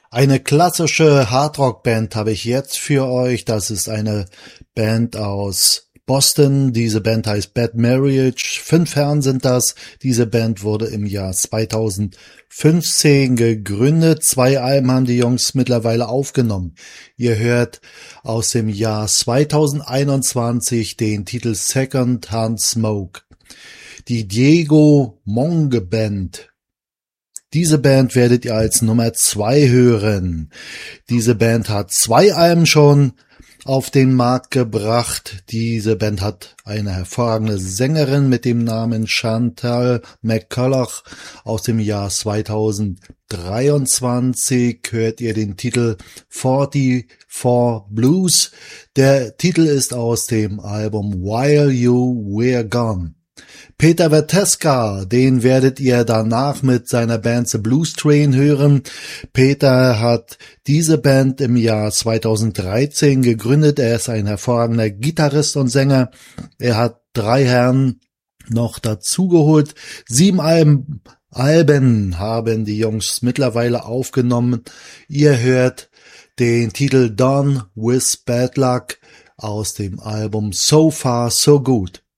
Eine klassische Hardrock-Band habe ich jetzt für euch. Das ist eine Band aus Boston. Diese Band heißt Bad Marriage. 5 Herren sind das. Diese Band wurde im Jahr 2015 gegründet. 2 Alben haben die Jungs mittlerweile aufgenommen. Ihr hört aus dem Jahr 2021 den Titel Second Hand Smoke. Die Diego Monge Band. Diese Band werdet ihr als Nummer 2 hören. Diese Band hat 2 Alben schon auf den Markt gebracht. Diese Band hat eine hervorragende Sängerin mit dem Namen Chantal McCulloch. Aus dem Jahr 2023 hört ihr den Titel 44 Blues. Der Titel ist aus dem Album While You Were Gone. Peter Veteska, den werdet ihr danach mit seiner Band The Blues Train hören. Peter hat diese Band im Jahr 2013 gegründet. Er ist ein hervorragender Gitarrist und Sänger. Er hat 3 Herren noch dazugeholt. 7 Alben haben die Jungs mittlerweile aufgenommen. Ihr hört den Titel Done with Bad Luck aus dem Album So Far So Good.